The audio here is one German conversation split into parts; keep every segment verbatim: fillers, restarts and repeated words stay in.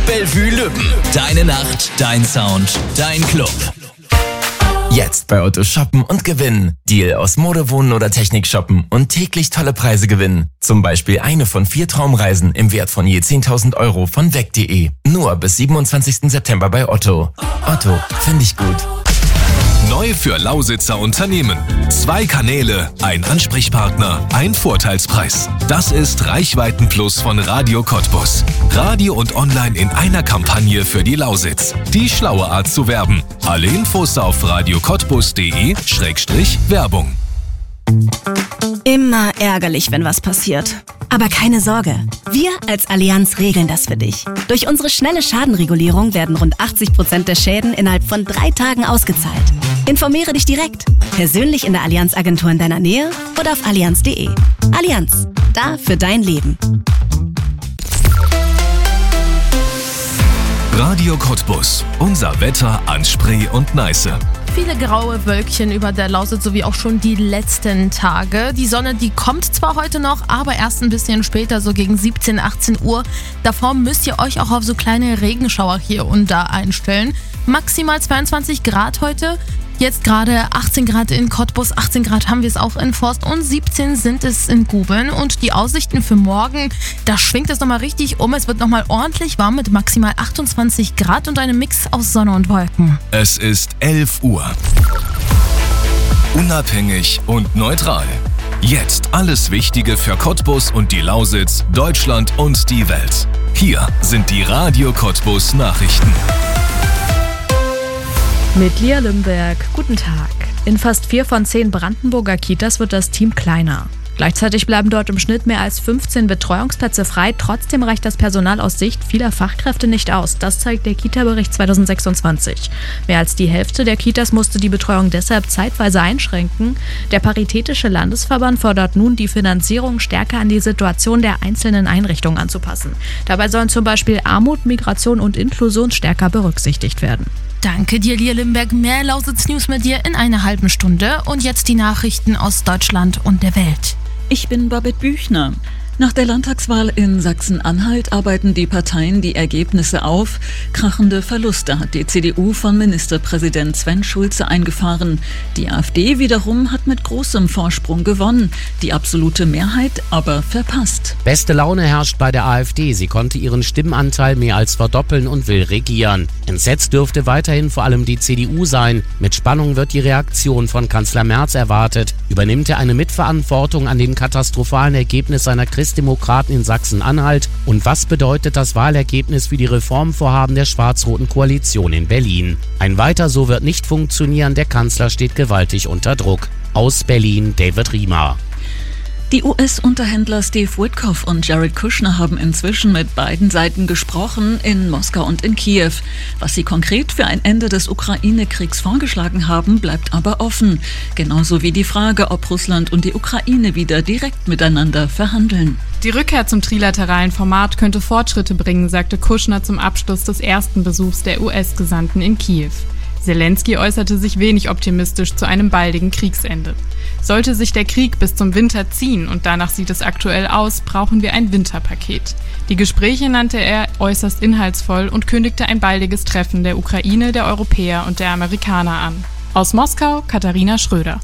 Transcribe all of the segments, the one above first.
Bellevue Lübben. Deine Nacht, dein Sound, dein Club. Jetzt bei Otto shoppen und gewinnen. Deal aus Mode, Wohnen oder Technik shoppen und täglich tolle Preise gewinnen. Zum Beispiel eine von vier Traumreisen im Wert von je zehntausend Euro von weg punkt de. Nur bis siebenundzwanzigsten September bei Otto. Otto, finde ich gut. Neu für Lausitzer Unternehmen. Zwei Kanäle, ein Ansprechpartner, ein Vorteilspreis. Das ist Reichweitenplus von Radio Cottbus. Radio und Online in einer Kampagne für die Lausitz. Die schlaue Art zu werben. Alle Infos auf radiocottbus punkt de Schrägstrich Werbung. Immer ärgerlich, wenn was passiert. Aber keine Sorge, wir als Allianz regeln das für dich. Durch unsere schnelle Schadenregulierung werden rund achtzig Prozent der Schäden innerhalb von drei Tagen ausgezahlt. Informiere dich direkt, persönlich in der Allianz-Agentur in deiner Nähe oder auf allianz punkt de. Allianz, da für dein Leben. Radio Cottbus. Unser Wetter an Spree und Neiße. Viele graue Wölkchen über der Lausitz, sowie auch schon die letzten Tage. Die Sonne, die kommt zwar heute noch, aber erst ein bisschen später, so gegen siebzehn, achtzehn Uhr. Davor müsst ihr euch auch auf so kleine Regenschauer hier und da einstellen. Maximal zweiundzwanzig Grad heute. Jetzt gerade achtzehn Grad in Cottbus, achtzehn Grad haben wir es auch in Forst und siebzehn sind es in Guben. Und die Aussichten für morgen, da schwingt es nochmal richtig um. Es wird nochmal ordentlich warm mit maximal achtundzwanzig Grad und einem Mix aus Sonne und Wolken. Es ist elf Uhr. Unabhängig und neutral. Jetzt alles Wichtige für Cottbus und die Lausitz, Deutschland und die Welt. Hier sind die Radio Cottbus Nachrichten. Mit Lia Lümberg. Guten Tag. In fast vier von zehn Brandenburger Kitas wird das Team kleiner. Gleichzeitig bleiben dort im Schnitt mehr als fünfzehn Betreuungsplätze frei. Trotzdem reicht das Personal aus Sicht vieler Fachkräfte nicht aus. Das zeigt der Kita-Bericht zweitausendsechsundzwanzig. Mehr als die Hälfte der Kitas musste die Betreuung deshalb zeitweise einschränken. Der Paritätische Landesverband fordert nun, die Finanzierung stärker an die Situation der einzelnen Einrichtungen anzupassen. Dabei sollen zum Beispiel Armut, Migration und Inklusion stärker berücksichtigt werden. Danke dir, Lia Limberg. Mehr Lausitz-News mit dir in einer halben Stunde. Und jetzt die Nachrichten aus Deutschland und der Welt. Ich bin Babette Büchner. Nach der Landtagswahl in Sachsen-Anhalt arbeiten die Parteien die Ergebnisse auf. Krachende Verluste hat die C D U von Ministerpräsident Sven Schulze eingefahren. Die AfD wiederum hat mit großem Vorsprung gewonnen, die absolute Mehrheit aber verpasst. Beste Laune herrscht bei der AfD. Sie konnte ihren Stimmenanteil mehr als verdoppeln und will regieren. Entsetzt dürfte weiterhin vor allem die C D U sein. Mit Spannung wird die Reaktion von Kanzler Merz erwartet. Übernimmt er eine Mitverantwortung an dem katastrophalen Ergebnis seiner Christdemokraten in Sachsen-Anhalt? Und was bedeutet das Wahlergebnis für die Reformvorhaben der schwarz-roten Koalition in Berlin? Ein Weiter so wird nicht funktionieren, der Kanzler steht gewaltig unter Druck. Aus Berlin, David Riemer. Die U S-Unterhändler Steve Witkoff und Jared Kushner haben inzwischen mit beiden Seiten gesprochen, in Moskau und in Kiew. Was sie konkret für ein Ende des Ukraine-Kriegs vorgeschlagen haben, bleibt aber offen. Genauso wie die Frage, ob Russland und die Ukraine wieder direkt miteinander verhandeln. Die Rückkehr zum trilateralen Format könnte Fortschritte bringen, sagte Kushner zum Abschluss des ersten Besuchs der U S-Gesandten in Kiew. Zelensky äußerte sich wenig optimistisch zu einem baldigen Kriegsende. Sollte sich der Krieg bis zum Winter ziehen, und danach sieht es aktuell aus, brauchen wir ein Winterpaket. Die Gespräche nannte er äußerst inhaltsvoll und kündigte ein baldiges Treffen der Ukraine, der Europäer und der Amerikaner an. Aus Moskau, Katharina Schröder.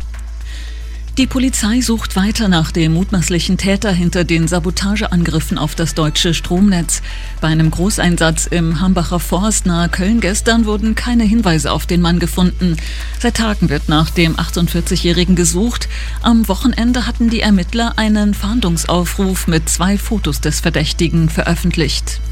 Die Polizei sucht weiter nach dem mutmaßlichen Täter hinter den Sabotageangriffen auf das deutsche Stromnetz. Bei einem Großeinsatz im Hambacher Forst nahe Köln gestern wurden keine Hinweise auf den Mann gefunden. Seit Tagen wird nach dem achtundvierzigjährigen gesucht. Am Wochenende hatten die Ermittler einen Fahndungsaufruf mit zwei Fotos des Verdächtigen veröffentlicht.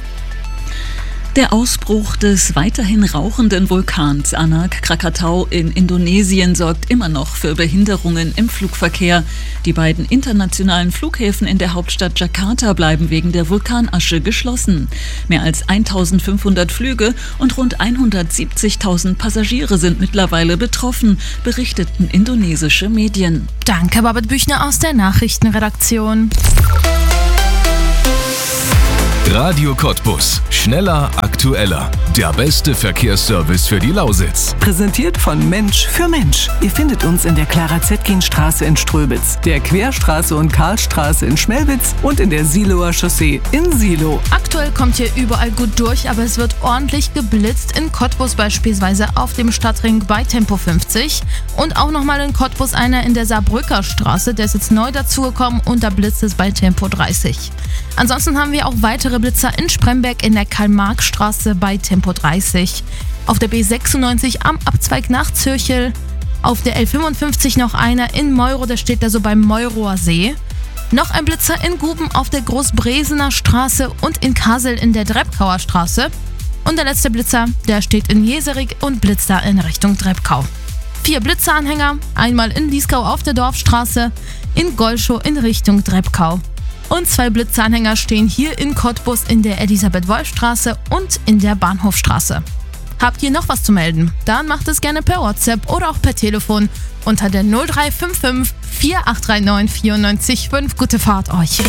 Der Ausbruch des weiterhin rauchenden Vulkans Anak Krakatau in Indonesien sorgt immer noch für Behinderungen im Flugverkehr. Die beiden internationalen Flughäfen in der Hauptstadt Jakarta bleiben wegen der Vulkanasche geschlossen. Mehr als eintausendfünfhundert Flüge und rund hundertsiebzigtausend Passagiere sind mittlerweile betroffen, berichteten indonesische Medien. Danke, Babette Büchner aus der Nachrichtenredaktion. Radio Cottbus. Schneller, aktueller. Der beste Verkehrsservice für die Lausitz. Präsentiert von Mensch für Mensch. Ihr findet uns in der Clara-Zetkin-Straße in Ströbitz, der Querstraße und Karlstraße in Schmelwitz und in der Siloer Chaussee in Silo. Aktuell kommt hier überall gut durch, aber es wird ordentlich geblitzt. In Cottbus beispielsweise auf dem Stadtring bei Tempo fünfzig und auch nochmal in Cottbus einer in der Saarbrücker Straße. Der ist jetzt neu dazugekommen und da blitzt es bei Tempo dreißig. Ansonsten haben wir auch weitere Blitzer in Spremberg in der Karl-Marx-Straße bei Tempo dreißig. Auf der B sechsundneunzig am Abzweig nach Zürchel. Auf der L fünfundfünfzig noch einer in Meuro, der steht da so beim Meuroer See. Noch ein Blitzer in Guben auf der Großbresener Straße und in Kassel in der Drebkauer Straße. Und der letzte Blitzer, der steht in Jeserik und blitzt da in Richtung Drebkau. Vier Blitzeranhänger, einmal in Liesgau auf der Dorfstraße, in Golschow in Richtung Drebkau. Und zwei Blitzeranhänger stehen hier in Cottbus in der Elisabeth-Wolf-Straße und in der Bahnhofstraße. Habt ihr noch was zu melden? Dann macht es gerne per WhatsApp oder auch per Telefon unter der null drei fünf fünf vier acht drei neun vier neun fünf. Gute Fahrt euch!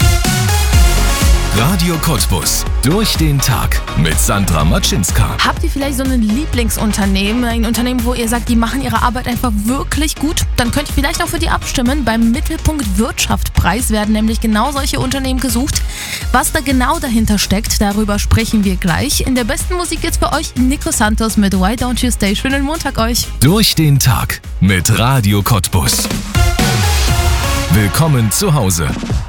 Radio Cottbus. Durch den Tag mit Sandra Matschinska. Habt ihr vielleicht so ein Lieblingsunternehmen, ein Unternehmen, wo ihr sagt, die machen ihre Arbeit einfach wirklich gut? Dann könnt ihr vielleicht auch für die abstimmen. Beim Mittelpunkt Wirtschaftspreis werden nämlich genau solche Unternehmen gesucht. Was da genau dahinter steckt, darüber sprechen wir gleich. In der besten Musik jetzt für euch Nico Santos mit Why Don't You Stay. Schönen Montag euch. Durch den Tag mit Radio Cottbus. Willkommen zu Hause.